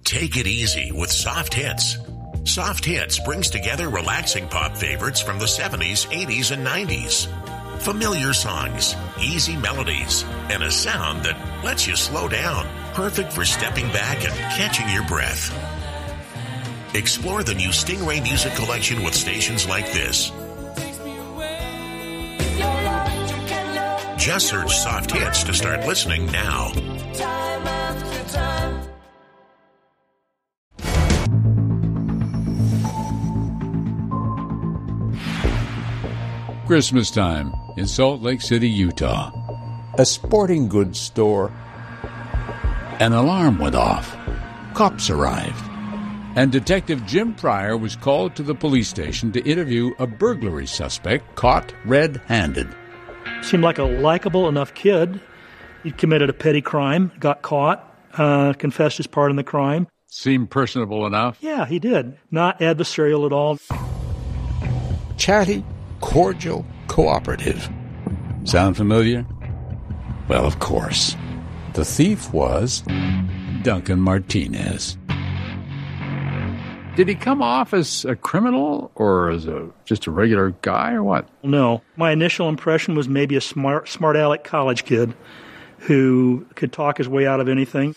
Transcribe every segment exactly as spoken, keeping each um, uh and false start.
Take it easy with Soft Hits. Soft Hits brings together relaxing pop favorites from the seventies, eighties, and nineties. Familiar songs, easy melodies, and a sound that lets you slow down. Perfect for stepping back and catching your breath. Explore the new Stingray Music Collection with stations like this. Just search Soft Hits to start listening now. Time after time. Christmas time in Salt Lake City, Utah. A sporting goods store. An alarm went off. Cops arrived. And Detective Jim Pryor was called to the police station to interview a burglary suspect caught red-handed. Seemed like a likable enough kid. He'd committed a petty crime, got caught, uh, confessed his part in the crime. Seemed personable enough? Yeah, he did. Not adversarial at all. Chatty, cordial, cooperative. Sound familiar? Well, of course. The thief was Duncan Martinez. Did he come off as a criminal or as a just a regular guy or what? No. My initial impression was maybe a smart, smart aleck college kid who could talk his way out of anything.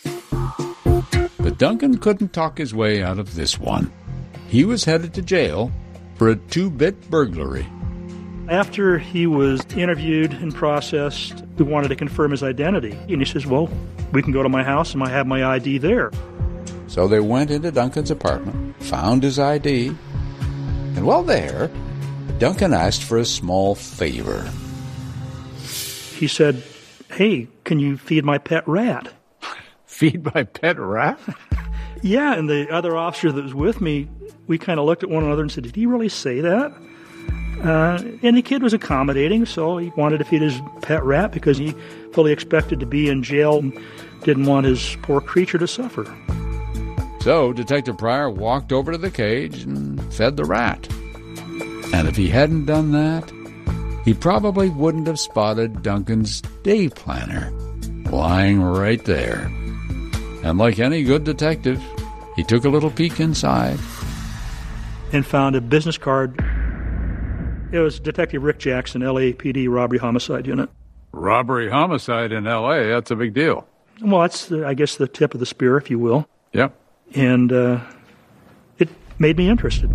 But Duncan couldn't talk his way out of this one. He was headed to jail for a two-bit burglary. After he was interviewed and processed, we wanted to confirm his identity. And he says, well, we can go to my house and I have my I D there. So they went into Duncan's apartment, found his I D, and while there, Duncan asked for a small favor. He said, hey, can you feed my pet rat? Feed my pet rat? Yeah, and the other officer that was with me, we kind of looked at one another and said, did he really say that? Uh, and the kid was accommodating, so he wanted to feed his pet rat because he fully expected to be in jail and didn't want his poor creature to suffer. So Detective Pryor walked over to the cage and fed the rat. And if he hadn't done that, he probably wouldn't have spotted Duncan's day planner lying right there. And like any good detective, he took a little peek inside. And found a business card. It was Detective Rick Jackson, L A P D Robbery Homicide Unit. Robbery homicide in L A, that's a big deal. Well, that's, the, I guess, the tip of the spear, if you will. Yep. And uh, it made me interested.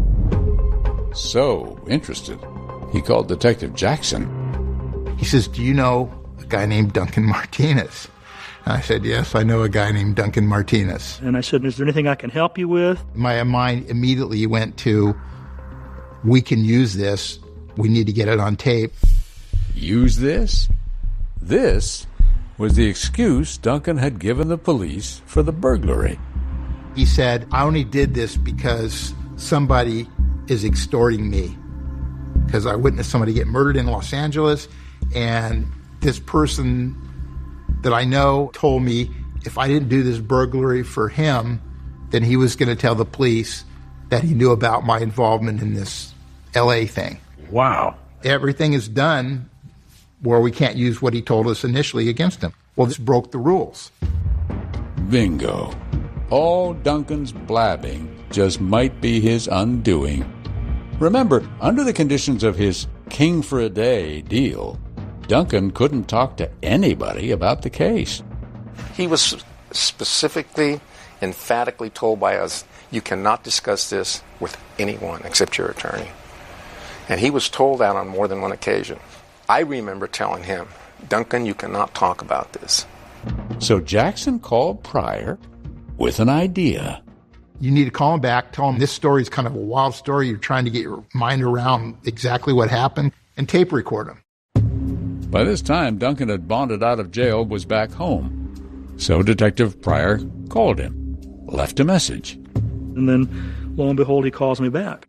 So interested, he called Detective Jackson. He says, do you know a guy named Duncan Martinez? And I said, yes, I know a guy named Duncan Martinez. And I said, is there anything I can help you with? My mind immediately went to, we can use this. We need to get it on tape. Use this? This was the excuse Duncan had given the police for the burglary. He said, I only did this because somebody is extorting me. Because I witnessed somebody get murdered in Los Angeles, and this person that I know told me if I didn't do this burglary for him, then he was going to tell the police that he knew about my involvement in this L A thing. Wow. Everything is done where we can't use what he told us initially against him. Well, this broke the rules. Bingo. All Duncan's blabbing just might be his undoing. Remember, under the conditions of his king-for-a-day deal, Duncan couldn't talk to anybody about the case. He was specifically, emphatically told by us, you cannot discuss this with anyone except your attorney. And he was told that on more than one occasion. I remember telling him, Duncan, you cannot talk about this. So Jackson called Pryor with an idea. You need to call him back, tell him this story is kind of a wild story. You're trying to get your mind around exactly what happened, and tape record him. By this time, Duncan had bonded out of jail, was back home. So Detective Pryor called him, left a message. And then, lo and behold, he calls me back.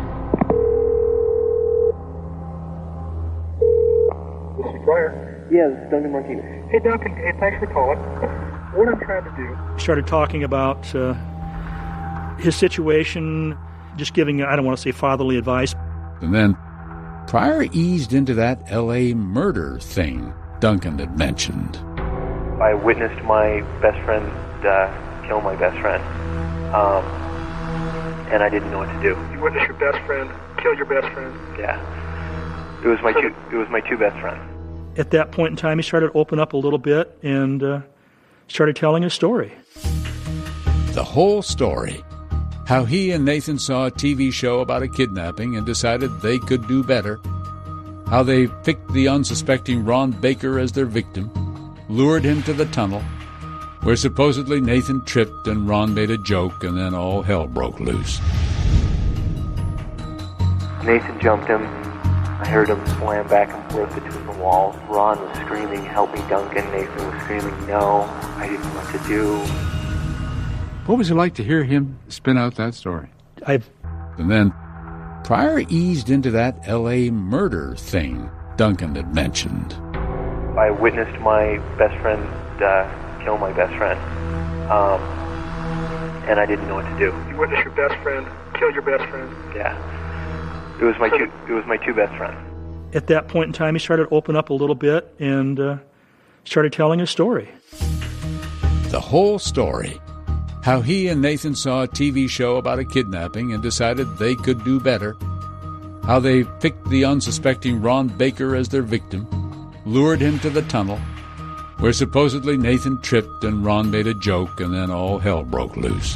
This is Pryor. Yeah, this is Duncan Martinez. Hey, Duncan. Hey, thanks for calling. What I'm trying to do... He started talking about uh, his situation, just giving, I don't want to say fatherly advice. And then Pryor eased into that L A murder thing Duncan had mentioned. I witnessed my best friend uh, kill my best friend. um, and I didn't know what to do. You witnessed your best friend kill your best friend. Yeah, it was my two. It was my two best friends. At that point in time, he started to open up a little bit and uh, started telling his story. The whole story. How he and Nathan saw a T V show about a kidnapping and decided they could do better. How they picked the unsuspecting Ron Baker as their victim, lured him to the tunnel, where supposedly Nathan tripped and Ron made a joke, and then all hell broke loose. Nathan jumped him. I heard him slam back and forth between the walls. Ron was screaming, "Help me, Duncan." Nathan was screaming, "No." I didn't know what to do. What was it like to hear him spin out that story? I've... And then Pryor eased into that L A murder thing Duncan had mentioned. I witnessed my best friend uh, kill my best friend, um, and I didn't know what to do. You witnessed your best friend kill your best friend. Yeah, it was my two. It was my two best friends. At that point in time, he started to open up a little bit and uh, started telling his story. The whole story. How he and Nathan saw a T V show about a kidnapping and decided they could do better. How they picked the unsuspecting Ron Baker as their victim, lured him to the tunnel, where supposedly Nathan tripped and Ron made a joke, and then all hell broke loose.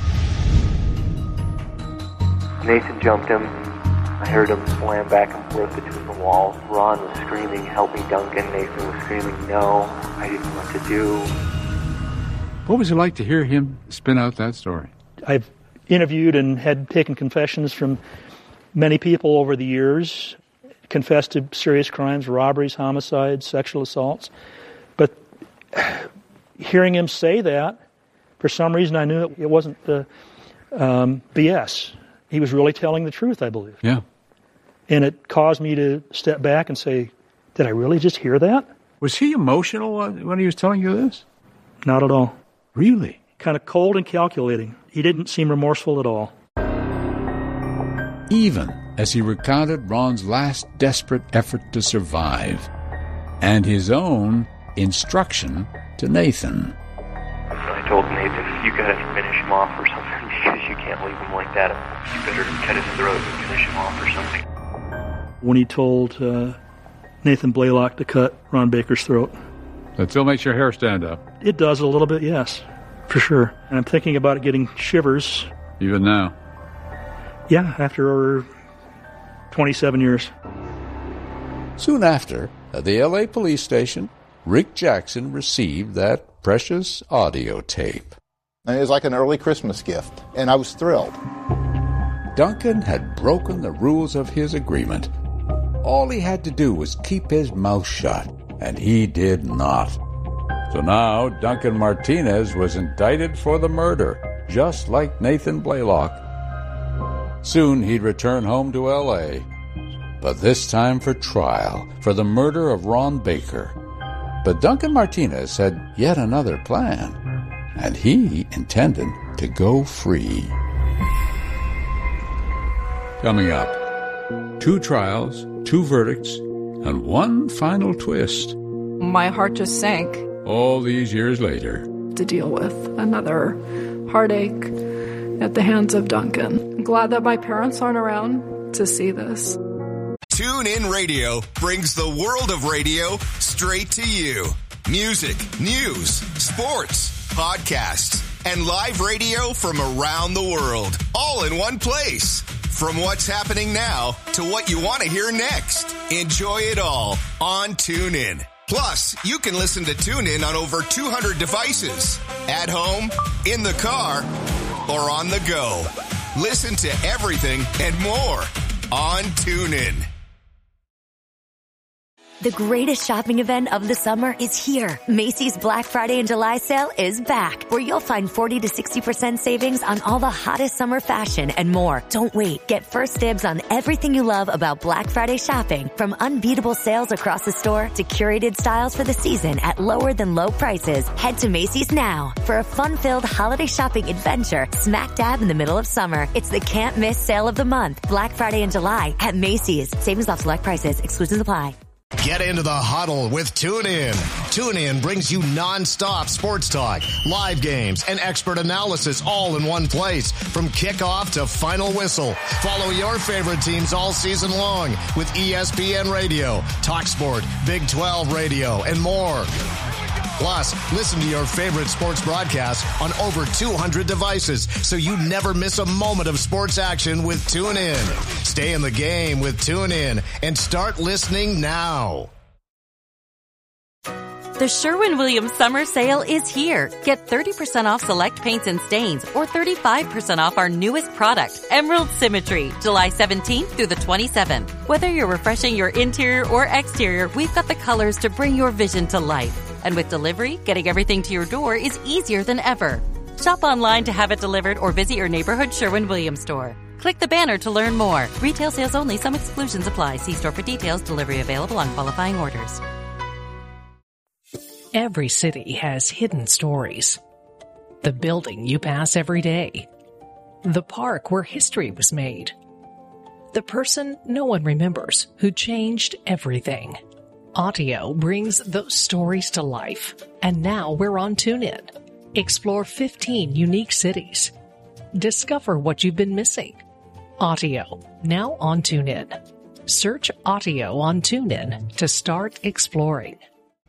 Nathan jumped him. I heard him slam back and forth between the walls. Ron was screaming, "Help me, Duncan." Nathan was screaming, "No." I didn't know what to do. What was it like to hear him spin out that story? I've interviewed and had taken confessions from many people over the years, confessed to serious crimes, robberies, homicides, sexual assaults. But hearing him say that, for some reason I knew it, it wasn't uh, um, B S. He was really telling the truth, I believe. Yeah. And it caused me to step back and say, did I really just hear that? Was he emotional when he was telling you this? Not at all. Really? Kind of cold and calculating. He didn't seem remorseful at all. Even as he recounted Ron's last desperate effort to survive and his own instruction to Nathan. I told Nathan, "You gotta finish him off or something, because you can't leave him like that. You better cut his throat and finish him off or something." When he told uh, Nathan Blaylock to cut Ron Baker's throat. That still makes your hair stand up. It does a little bit, yes, for sure. And I'm thinking about it getting shivers. Even now? Yeah, after twenty-seven years. Soon after, at the L A police station, Rick Jackson received that precious audio tape. And it was like an early Christmas gift, and I was thrilled. Duncan had broken the rules of his agreement. All he had to do was keep his mouth shut, and he did not. So now Duncan Martinez was indicted for the murder, just like Nathan Blaylock. Soon he'd return home to L A, but this time for trial for the murder of Ron Baker. But Duncan Martinez had yet another plan, and he intended to go free. Coming up, two trials, two verdicts, and one final twist. My heart just sank. All these years later. To deal with another heartache at the hands of Duncan. I'm glad that my parents aren't around to see this. TuneIn Radio brings the world of radio straight to you. Music, news, sports, podcasts, and live radio from around the world, all in one place. From what's happening now to what you want to hear next. Enjoy it all on TuneIn. Plus, you can listen to TuneIn on over two hundred devices. At home, in the car, or on the go. Listen to everything and more on TuneIn. The greatest shopping event of the summer is here. Macy's Black Friday and July sale is back, where you'll find forty to sixty percent savings on all the hottest summer fashion and more. Don't wait. Get first dibs on everything you love about Black Friday shopping, from unbeatable sales across the store to curated styles for the season at lower than low prices. Head to Macy's now for a fun-filled holiday shopping adventure smack dab in the middle of summer. It's the can't miss sale of the month. Black Friday and July at Macy's. Savings off select prices. Exclusions apply. Get into the huddle with TuneIn. TuneIn brings you nonstop sports talk, live games, and expert analysis all in one place from kickoff to final whistle. Follow your favorite teams all season long with E S P N Radio, TalkSport, Big twelve Radio, and more. Plus, listen to your favorite sports broadcasts on over two hundred devices so you never miss a moment of sports action with TuneIn. Stay in the game with TuneIn and start listening now. The Sherwin-Williams Summer Sale is here. Get thirty percent off select paints and stains or thirty-five percent off our newest product, Emerald Symmetry, July seventeenth through the twenty-seventh. Whether you're refreshing your interior or exterior, we've got the colors to bring your vision to life. And with delivery, getting everything to your door is easier than ever. Shop online to have it delivered or visit your neighborhood Sherwin-Williams store. Click the banner to learn more. Retail sales only. Some exclusions apply. See store for details. Delivery available on qualifying orders. Every city has hidden stories. The building you pass every day. The park where history was made. The person no one remembers who changed everything. Audio brings those stories to life. And now we're on TuneIn. Explore fifteen unique cities. Discover what you've been missing. Audio, now on TuneIn. Search Audio on TuneIn to start exploring.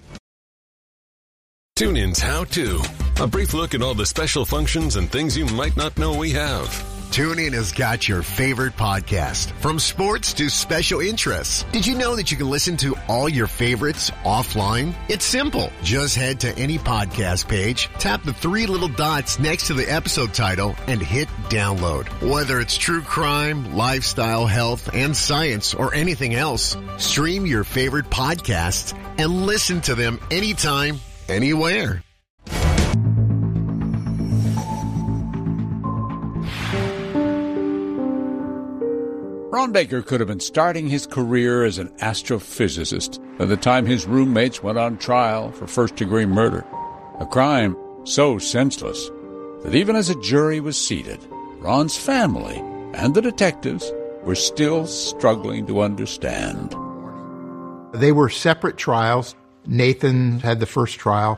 TuneIn's How To. A brief look at all the special functions and things you might not know we have. TuneIn has got your favorite podcast, from sports to special interests. Did you know that you can listen to all your favorites offline? It's simple. Just head to any podcast page, tap the three little dots next to the episode title, and hit download. Whether it's true crime, lifestyle, health, and science, or anything else, stream your favorite podcasts and listen to them anytime, anywhere. Ron Baker could have been starting his career as an astrophysicist by the time his roommates went on trial for first-degree murder, a crime so senseless that even as a jury was seated, Ron's family and the detectives were still struggling to understand. They were separate trials. Nathan had the first trial.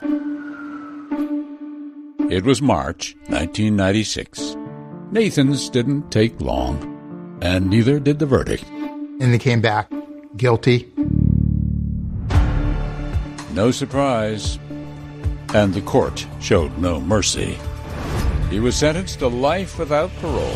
It was March nineteen ninety-six. Nathan's didn't take long. And neither did the verdict. And they came back guilty. No surprise. And the court showed no mercy. He was sentenced to life without parole.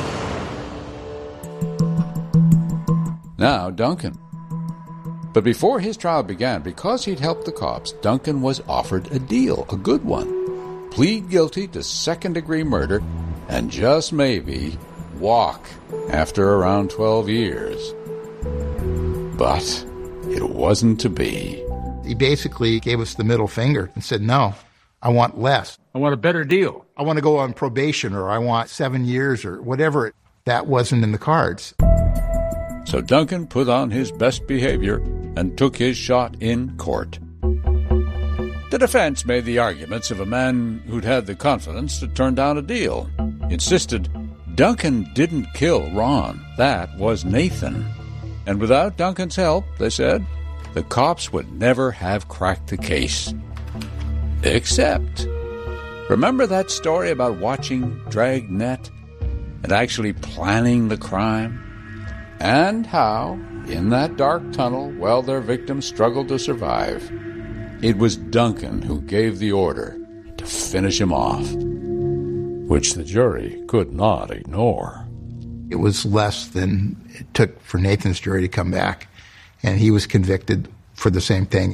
Now, Duncan. But before his trial began, because he'd helped the cops, Duncan was offered a deal, a good one. Plead guilty to second-degree murder and just maybe walk after around twelve years. But it wasn't to be. He basically gave us the middle finger and said, no, I want less. I want a better deal. I want to go on probation, or I want seven years or whatever. That wasn't in the cards. So Duncan put on his best behavior and took his shot in court. The defense made the arguments of a man who'd had the confidence to turn down a deal. Insisted Duncan didn't kill Ron. That was Nathan. And without Duncan's help, they said, the cops would never have cracked the case. Except, remember that story about watching Dragnet and actually planning the crime? And how, in that dark tunnel, while their victims struggled to survive, it was Duncan who gave the order to finish him off, which the jury could not ignore. It was less than it took for Nathan's jury to come back, and he was convicted for the same thing.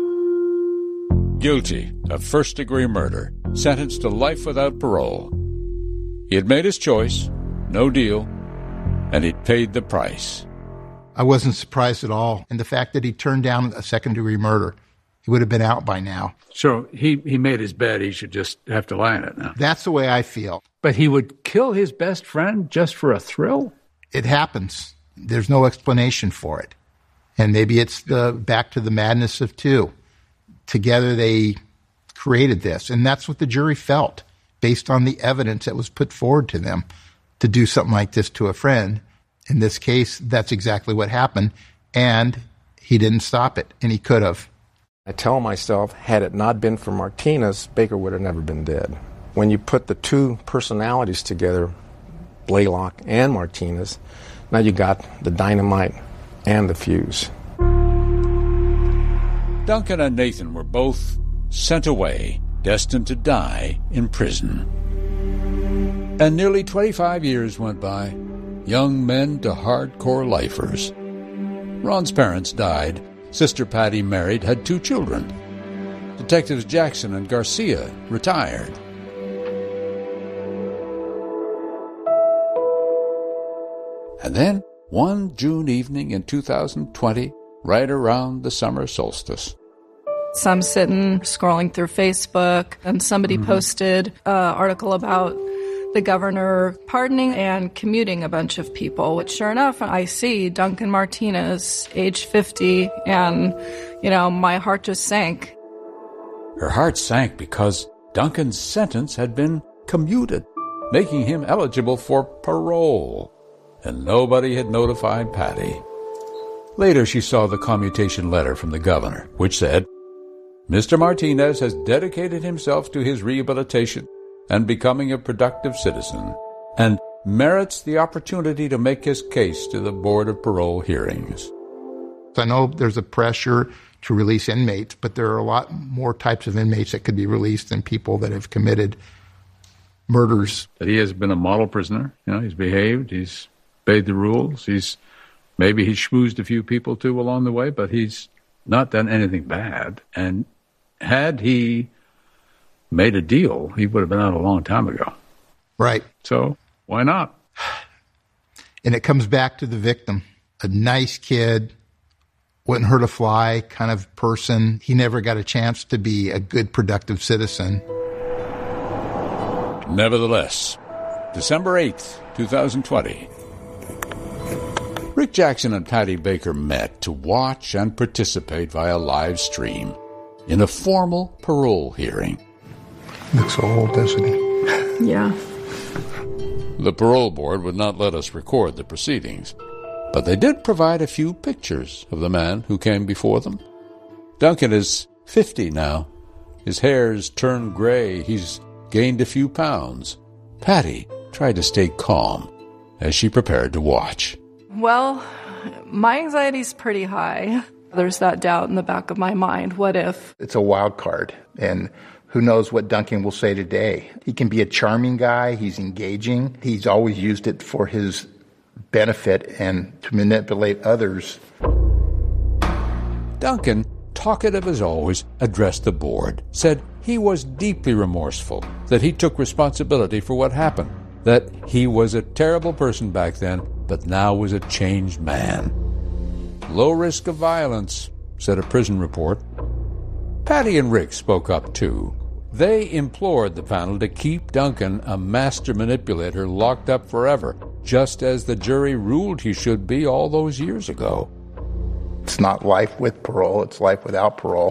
Guilty of first-degree murder, sentenced to life without parole. He had made his choice, no deal, and he'd paid the price. I wasn't surprised at all. And the fact that he turned down a second-degree murder, he would have been out by now. So he, he made his bed. He should just have to lie in it now. That's the way I feel. But he would kill his best friend just for a thrill? It happens. There's no explanation for it. And maybe it's the, back to the madness of two. Together they created this. And that's what the jury felt, based on the evidence that was put forward to them, to do something like this to a friend. In this case, that's exactly what happened. And he didn't stop it, and he could have. I tell myself, had it not been for Martinez, Baker would have never been dead. When you put the two personalities together, Blaylock and Martinez, now you got the dynamite and the fuse. Duncan and Nathan were both sent away, destined to die in prison. And nearly twenty-five years went by, young men to hardcore lifers. Ron's parents died. Sister Patty married, had two children. Detectives Jackson and Garcia retired. And then, one June evening in two thousand twenty, right around the summer solstice. So I'm sitting, scrolling through Facebook, and somebody mm-hmm. posted an article about the governor pardoning and commuting a bunch of people, which sure enough, I see Duncan Martinez, age fifty, and, you know, my heart just sank. Her heart sank because Duncan's sentence had been commuted, making him eligible for parole, and nobody had notified Patty. Later, she saw the commutation letter from the governor, which said, Mister Martinez has dedicated himself to his rehabilitation and becoming a productive citizen, and merits the opportunity to make his case to the Board of Parole hearings. I know there's a pressure to release inmates, but there are a lot more types of inmates that could be released than people that have committed murders. That he has been a model prisoner. You know, he's behaved, he's obeyed the rules, he's maybe he's schmoozed a few people too along the way, but he's not done anything bad. And had he made a deal, he would have been out a long time ago. Right. So why not? And it comes back to the victim. A nice kid, wouldn't hurt a fly kind of person. He never got a chance to be a good, productive citizen. Nevertheless, December eighth, twenty twenty, Rick Jackson and Patty Baker met to watch and participate via live stream in a formal parole hearing. Looks old, doesn't he? Yeah. The parole board would not let us record the proceedings, but they did provide a few pictures of the man who came before them. Duncan is fifty now. His hair's turned gray. He's gained a few pounds. Patty tried to stay calm as she prepared to watch. Well, my anxiety's pretty high. There's that doubt in the back of my mind. What if? It's a wild card, and who knows what Duncan will say today. He can be a charming guy. He's engaging. He's always used it for his benefit and to manipulate others. Duncan, talkative as always, addressed the board, said he was deeply remorseful, that he took responsibility for what happened, that he was a terrible person back then, but now was a changed man. Low risk of violence, said a prison report. Patty and Rick spoke up, too. They implored the panel to keep Duncan, a master manipulator, locked up forever, just as the jury ruled he should be all those years ago. It's not life with parole, it's life without parole.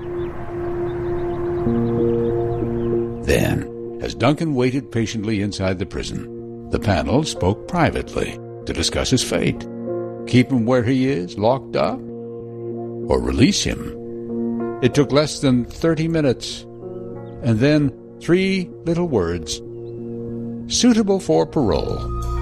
Then, as Duncan waited patiently inside the prison, the panel spoke privately to discuss his fate. Keep him where he is, locked up, or release him. It took less than thirty minutes, and then three little words: suitable for parole.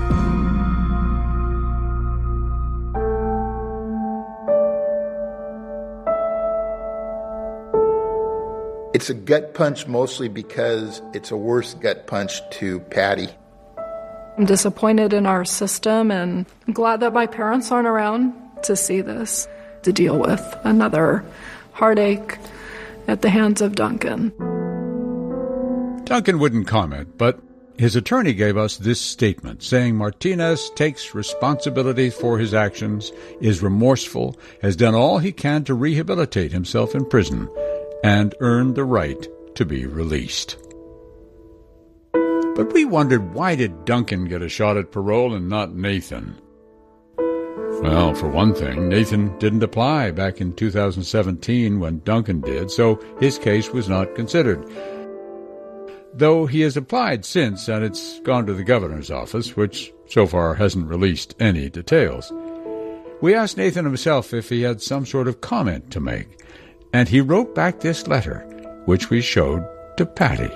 It's a gut punch mostly because it's a worse gut punch to Patty. I'm disappointed in our system, and I'm glad that my parents aren't around to see this, to deal with another heartache at the hands of Duncan. Duncan wouldn't comment, but his attorney gave us this statement, saying Martinez takes responsibility for his actions, is remorseful, has done all he can to rehabilitate himself in prison, and earned the right to be released. But we wondered, why did Duncan get a shot at parole and not Nathan? Well, for one thing, Nathan didn't apply back in two thousand seventeen when Duncan did, so his case was not considered. Though he has applied since, and it's gone to the governor's office, which so far hasn't released any details. We asked Nathan himself if he had some sort of comment to make, and he wrote back this letter, which we showed to Patty.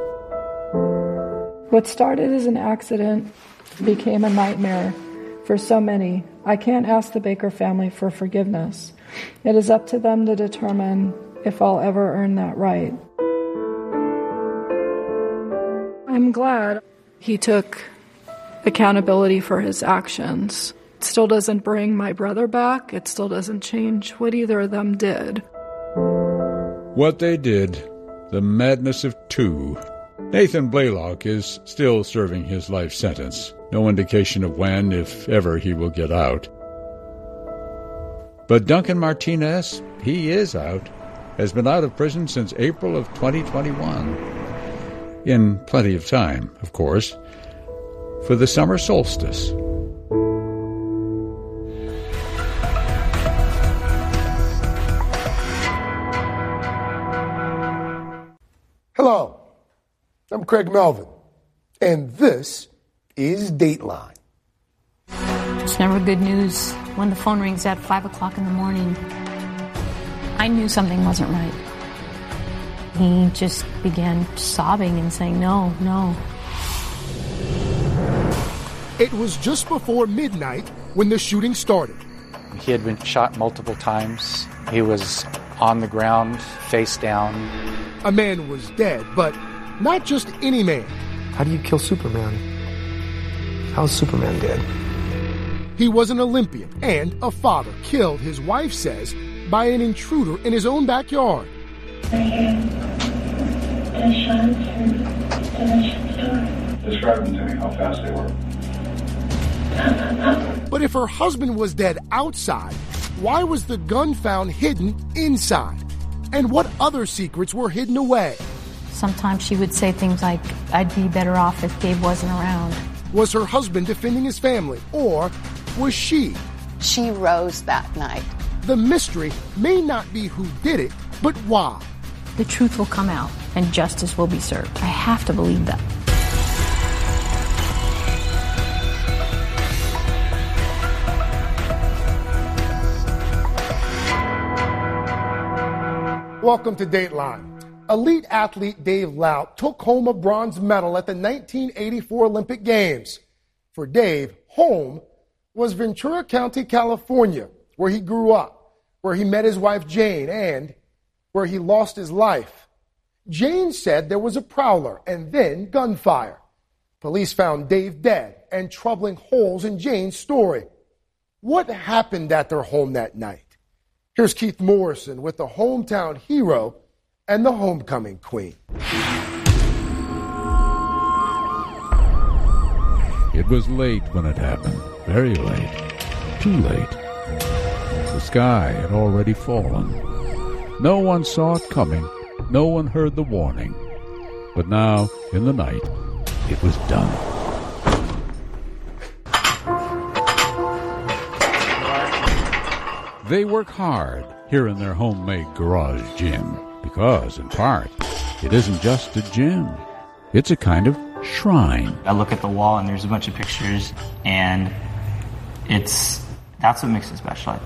What started as an accident became a nightmare for so many. I can't ask the Baker family for forgiveness. It is up to them to determine if I'll ever earn that right. I'm glad he took accountability for his actions. It still doesn't bring my brother back. It still doesn't change what either of them did. What they did, the madness of two. Nathan Blaylock is still serving his life sentence. No indication of when, if ever, he will get out. But Duncan Martinez, he is out, has been out of prison since April of twenty twenty-one. In plenty of time, of course, for the summer solstice. Hello, I'm Craig Melvin, and this is Dateline. It's never good news when the phone rings at five o'clock in the morning. I knew something wasn't right. He just began sobbing and saying, no, no. It was just before midnight when the shooting started. He had been shot multiple times. He was on the ground, face down. A man was dead, but not just any man. How do you kill Superman? How's Superman dead? He was an Olympian and a father killed, his wife says, by an intruder in his own backyard. Describe them to me, how fast they were. But if her husband was dead outside, why was the gun found hidden inside? And what other secrets were hidden away? Sometimes she would say things like, I'd be better off if Dave wasn't around. Was her husband defending his family, or was she? She rose that night. The mystery may not be who did it, but why. The truth will come out, and justice will be served. I have to believe that. Welcome to Dateline. Elite athlete Dave Lout took home a bronze medal at the nineteen eighty-four Olympic Games. For Dave, home was Ventura County, California, where he grew up, where he met his wife Jane, and where he lost his life. Jane said there was a prowler and then gunfire. Police found Dave dead and troubling holes in Jane's story. What happened at their home that night? Here's Keith Morrison with the hometown hero and the homecoming queen. It was late when it happened. Very late. Too late. The sky had already fallen. No one saw it coming. No one heard the warning. But now, in the night, it was done. They work hard here in their homemade garage gym because, in part, it isn't just a gym. It's a kind of shrine. I look at the wall and there's a bunch of pictures, and it's that's what makes it special, I think.